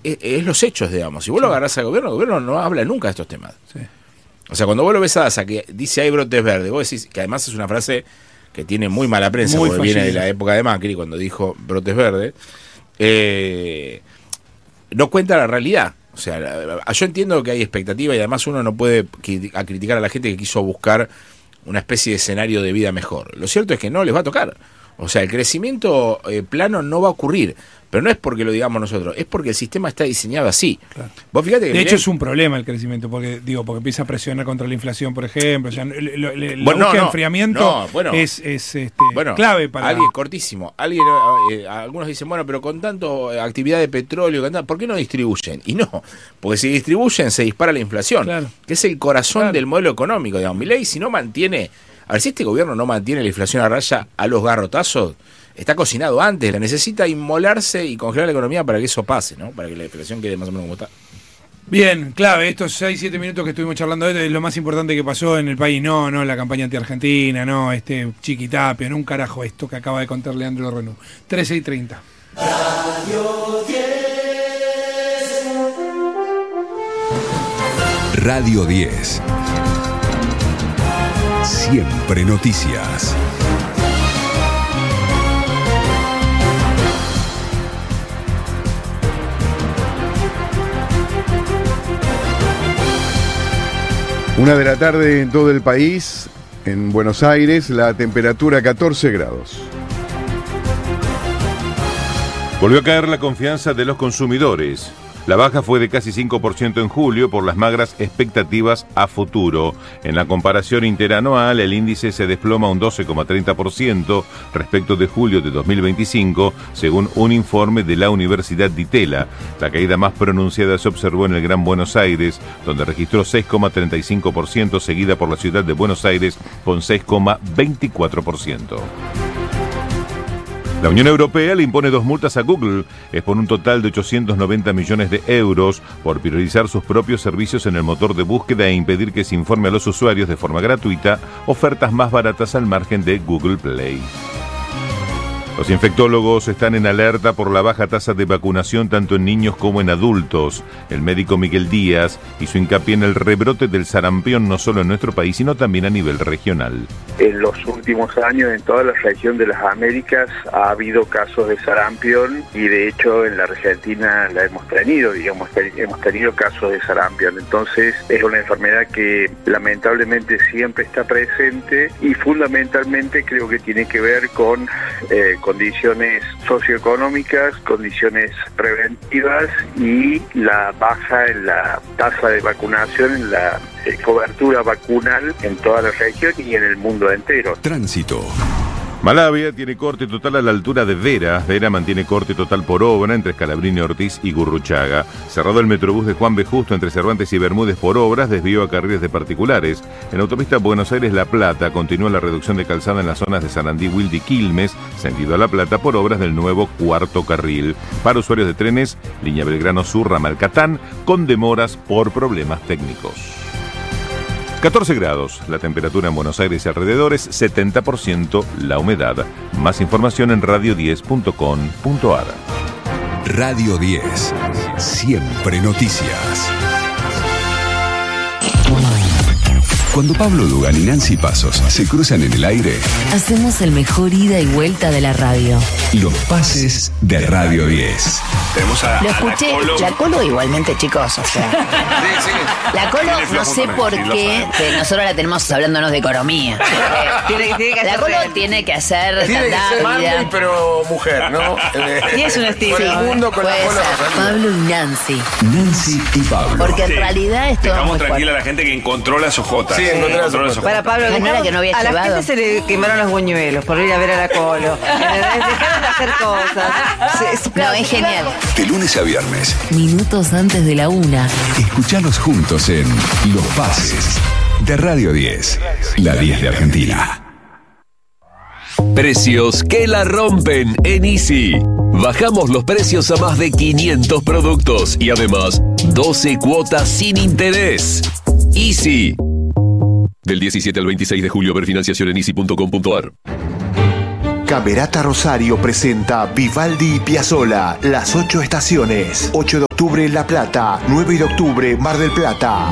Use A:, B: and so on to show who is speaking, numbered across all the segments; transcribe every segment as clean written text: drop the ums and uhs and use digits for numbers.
A: es los hechos, digamos. Si vos lo agarrás al gobierno, el gobierno no habla nunca de estos temas.
B: Sí.
A: O sea, cuando vos lo ves a Daza, que dice hay brotes verdes, vos decís, que además es una frase que tiene muy mala prensa,
B: Muy
A: porque viene de
B: fallida.
A: la época de Macri, cuando dijo brotes verdes, no cuenta la realidad. O sea, yo entiendo que hay expectativa y además uno no puede criticar a la gente que quiso buscar una especie de escenario de vida mejor. Lo cierto es que no les va a tocar. O sea, el crecimiento plano no va a ocurrir. Pero no es porque lo digamos nosotros, es porque el sistema está diseñado así.
B: Claro.
A: Vos fíjate que
B: De hecho es un problema el crecimiento, porque empieza a presionar contra la inflación, por ejemplo. O sea, la búsqueda de enfriamiento es clave para...
A: Alguien cortísimo. Algunos dicen, bueno, pero con tanto actividad de petróleo, ¿por qué no distribuyen? Y no, porque si distribuyen se dispara la inflación,
B: Claro.
A: que es el corazón del modelo económico. Digamos. Milei, si no mantiene... A ver, si este gobierno no mantiene la inflación a raya a los garrotazos, está cocinado antes, la necesita inmolarse y congelar la economía para que eso pase, ¿no? Para que la inflación quede más o menos como está.
B: Bien, clave, estos 6-7 minutos que estuvimos charlando de esto es lo más importante que pasó en el país. No la campaña anti-argentina, no Chiquitapia, no un carajo esto que acaba de contar Leandro Renú. 13:30.
C: Radio 10.
D: Radio 10. Siempre noticias.
E: Una de la tarde en todo el país, en Buenos Aires, la temperatura 14 grados.
F: Volvió a caer la confianza de los consumidores. La baja fue de casi 5% en julio por las magras expectativas a futuro. En la comparación interanual, el índice se desploma un 12,30% respecto de julio de 2025, según un informe de la Universidad de Itela. La caída más pronunciada se observó en el Gran Buenos Aires, donde registró 6,35%, seguida por la ciudad de Buenos Aires con 6,24%. La Unión Europea le impone 2 multas a Google, es por un total de 890 millones de euros, por priorizar sus propios servicios en el motor de búsqueda e impedir que se informe a los usuarios de forma gratuita ofertas más baratas al margen de Google Play. Los infectólogos están en alerta por la baja tasa de vacunación tanto en niños como en adultos. El médico Miguel Díaz hizo hincapié en el rebrote del sarampión no solo en nuestro país, sino también a nivel regional.
G: En los últimos años en toda la región de las Américas ha habido casos de sarampión y de hecho en la Argentina la hemos tenido, hemos tenido casos de sarampión. Entonces es una enfermedad que lamentablemente siempre está presente y fundamentalmente creo que tiene que ver con condiciones socioeconómicas, condiciones preventivas y la baja en la tasa de vacunación, en la cobertura vacunal en toda la región y en el mundo entero.
D: Tránsito.
F: Malavia tiene corte total a la altura de Vera. Vera mantiene corte total por obra entre Scalabrini Ortiz y Gurruchaga. Cerrado el Metrobús de Juan B. Justo entre Cervantes y Bermúdez por obras, desvío a carriles de particulares. En autopista Buenos Aires-La Plata continúa la reducción de calzada en las zonas de Sarandí, Wilde y Quilmes, sentido a La Plata, por obras del nuevo cuarto carril. Para usuarios de trenes, línea Belgrano Sur, ramal Catán, con demoras por problemas técnicos. 14 grados, la temperatura en Buenos Aires y alrededores, 70% la humedad. Más información en radio10.com.ar.
D: Radio 10. Siempre noticias. Cuando Pablo Dugan y Nancy Pasos se cruzan en el aire,
H: hacemos el mejor ida y vuelta de la radio.
D: Los pases de Radio 10.
I: Tenemos a
H: Lo escuché, la Colo igualmente, chicos, o sea.
I: Sí.
H: La Colo, no sé por qué, nosotros la tenemos hablándonos de economía. La Colo tiene que hacer
I: Marley, pero mujer, ¿no?
H: Sí, es un estilo.
I: Segundo con la Colo.
H: Pablo y Nancy.
D: Nancy y Pablo.
H: Porque en realidad es todo
I: Dejamos
H: muy
I: tranquila a
H: fuerte.
I: la gente que encontró las ojotas.
G: Sí, encontró las ojotas.
J: Para Pablo,
H: No era que no había
J: a la
H: llevado.
J: gente se le quemaron los buñuelos por ir a ver a la Colo. Dejaron de hacer cosas.
H: No, es genial.
D: De lunes a viernes,
H: Minutos antes de la 1.
D: escuchanos juntos en Los Pases de Radio 10. La 10 de Argentina.
K: Precios que la rompen en Easy. Bajamos los precios a más de 500 productos y además 12 cuotas sin interés. Easy. Del 17 al 26 de julio, ver financiación en easy.com.ar.
L: Camerata Rosario presenta Vivaldi y Piazzolla, Las 8 Estaciones. 8 de octubre La Plata, 9 de octubre Mar del Plata.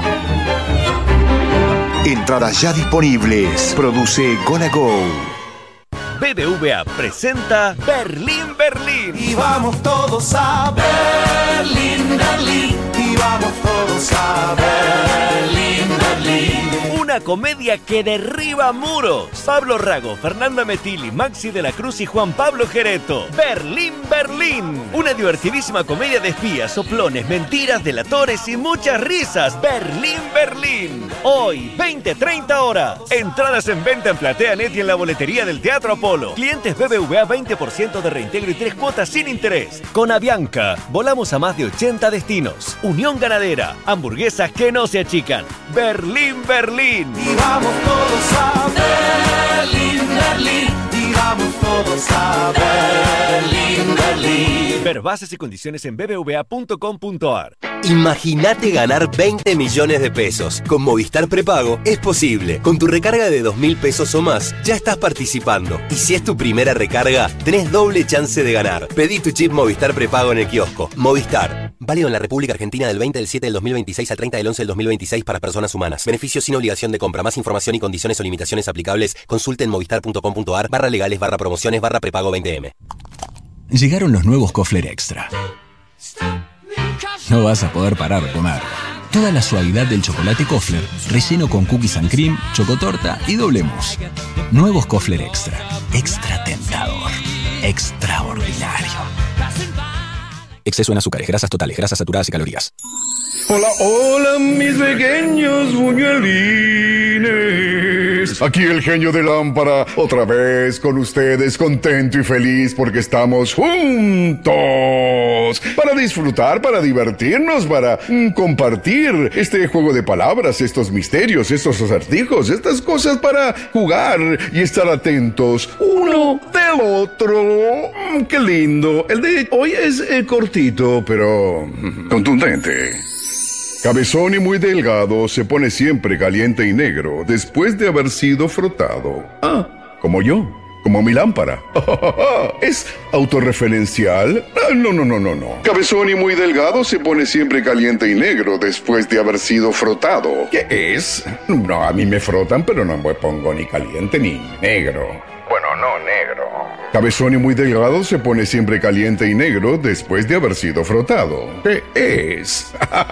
L: Entradas ya disponibles. Produce Gonna Go.
M: BBVA presenta Berlín, Berlín.
C: Y vamos todos a Berlín, Berlín. Y vamos todos a Berlín, Berlín.
M: Una comedia que derriba muros. Pablo Rago, Fernanda Metilli, Maxi de la Cruz y Juan Pablo Gereto. Berlín, Berlín. Una divertidísima comedia de espías, soplones, mentiras, delatores y muchas risas. Berlín, Berlín. Hoy, 20-30 horas. Entradas en venta en PlateaNet y en la boletería del Teatro Apolo. Clientes BBVA 20% de reintegro y 3 cuotas sin interés. Con Avianca, volamos a más de 80 destinos. Unión Ganadera, hamburguesas que no se achican. Berlín, Berlín.
C: Y vamos todos a Berlín, Berlín. Y vamos todos a Berlín, Berlín.
M: Ver bases y condiciones en bbva.com.ar.
N: Imagínate ganar 20 millones de pesos. Con Movistar Prepago es posible. Con tu recarga de 2.000 pesos o más, ya estás participando. Y si es tu primera recarga, tenés doble chance de ganar. Pedí tu chip Movistar Prepago en el kiosco. Movistar. Válido en la República Argentina del 20 del 7 del 2026 al 30 del 11 del 2026 para personas humanas. Beneficios sin obligación de compra. Más información y condiciones o limitaciones aplicables. Consulte en movistar.com.ar/legales/prepago 20M.
O: Llegaron los nuevos Kofler Extra. No vas a poder parar de comer. Toda la suavidad del chocolate Kofler, relleno con cookies and cream, chocotorta y doble mousse. Nuevos Kofler Extra. Extra tentador. Extraordinario. Exceso en azúcares, grasas totales, grasas saturadas y calorías.
E: Hola, hola, mis pequeños buñuelines. Aquí el genio de lámpara, otra vez con ustedes, contento y feliz porque estamos juntos. Para disfrutar, para divertirnos, para compartir este juego de palabras, estos misterios, estos acertijos, estas cosas para jugar y estar atentos uno del otro. ¡Qué lindo! El de hoy es cortito, pero contundente. Cabezón y muy delgado, se pone siempre caliente y negro después de haber sido frotado. Ah, como yo, como mi lámpara. ¿Es autorreferencial? No. Cabezón y muy delgado se pone siempre caliente y negro después de haber sido frotado. ¿Qué es? No, a mí me frotan, pero no me pongo ni caliente ni negro. Bueno, no negro. Cabezón y muy delgado se pone siempre caliente y negro después de haber sido frotado. ¿Qué es?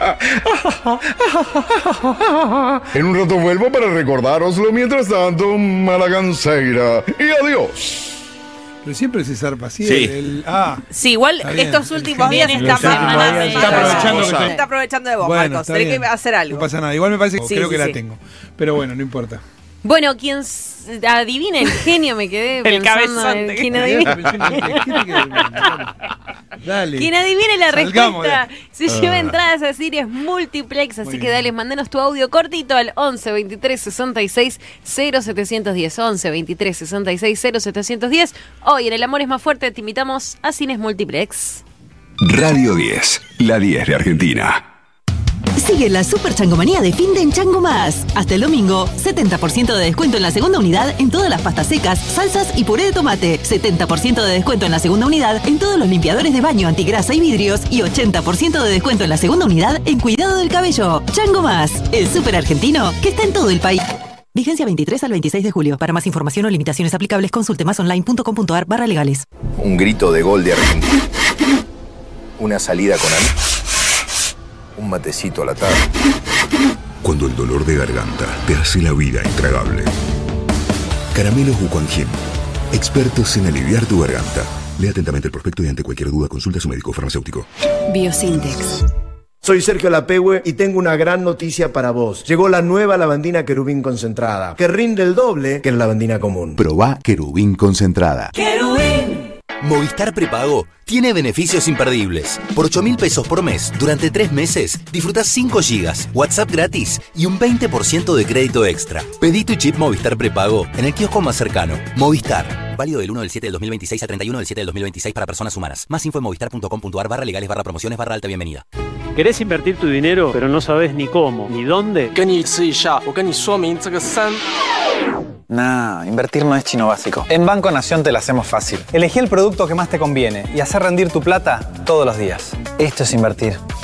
E: En un rato vuelvo para recordároslo. Mientras tanto, Malaganceira y adiós.
B: Pero siempre se zarpa así.
A: Sí.
P: Sí, igual estos últimos días está aprovechando de vos,
B: bueno,
P: Marcos. Tenés que hacer algo.
B: No pasa nada. Igual me parece que creo que la
P: sí.
B: tengo. Pero bueno, no importa.
P: Bueno, quien adivina el genio, me quedé
J: El
P: pensando
J: cabezón.
P: en quién adivina.
B: Dale.
P: Quien adivine la
B: Salgamos
P: respuesta se lleva entradas a Series Multiplex, así que dale, mandanos tu audio cortito al 11 23 66 0710. 11 23 66 0710. Hoy en El Amor es Más Fuerte te invitamos a Cines Multiplex.
D: Radio 10, la 10 de Argentina.
Q: Sigue la super changomanía de fin de en Chango Más. Hasta el domingo, 70% de descuento en la segunda unidad en todas las pastas secas, salsas y puré de tomate. 70% de descuento en la segunda unidad en todos los limpiadores de baño antigrasa y vidrios. Y 80% de descuento en la segunda unidad en cuidado del cabello. Chango Más, el super argentino que está en todo el país. Vigencia 23 al 26 de julio. Para más información o limitaciones aplicables, consulte masonline.com.ar/legales.
R: Un grito de gol de Argentina. Una salida con amigos. Un matecito a la tarde.
D: Cuando el dolor de garganta te hace la vida intragable. Caramelos Wuquanjin, expertos en aliviar tu garganta. Lea atentamente el prospecto y ante cualquier duda consulta a su médico farmacéutico.
Q: Biosintex.
S: Soy Sergio Lapehue y tengo una gran noticia para vos. Llegó la nueva lavandina Querubín concentrada, que rinde el doble que la lavandina común.
L: Probá Querubín concentrada.
C: Querubín.
N: Movistar Prepago tiene beneficios imperdibles. Por 8.000 pesos por mes, durante 3 meses, disfrutás 5 gigas, WhatsApp gratis y un 20% de crédito extra. Pedí tu chip Movistar Prepago en el kiosco más cercano. Movistar. Válido del 1 del 7 del 2026 al 31 del 7 del 2026 para personas humanas. Más info en movistar.com.ar/legales/promociones/alta bienvenida.
T: ¿Querés invertir tu dinero, pero no sabes ni cómo, ni dónde?
U: Nah, invertir no es chino básico. En Banco Nación te la hacemos fácil. Elegí el producto que más te conviene y hacer rendir tu plata todos los días. Esto es invertir.